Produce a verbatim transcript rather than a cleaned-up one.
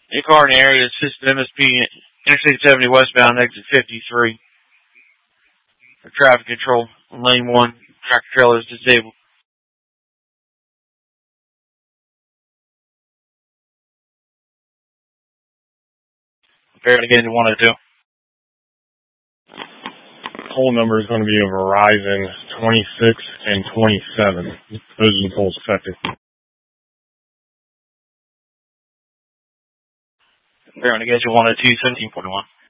A car in the area assist M S P Interstate seventy westbound, exit fifty-three. For traffic control on lane one. Tractor trailer is disabled. Prepare to get into one oh two. Poll number is going to be a Verizon twenty-six and twenty-seven. Those are the polls affected. Prepare to get to one oh two, seventeen point one.